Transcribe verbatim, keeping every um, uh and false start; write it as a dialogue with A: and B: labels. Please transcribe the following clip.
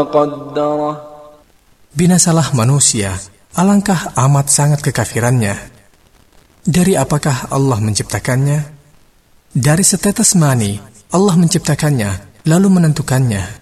A: قدره.
B: Binasalah manusia, alangkah amat sangat kekafirannya. Dari apakah Allah menciptakannya? Dari setetes mani, Allah menciptakannya, lalu menentukannya.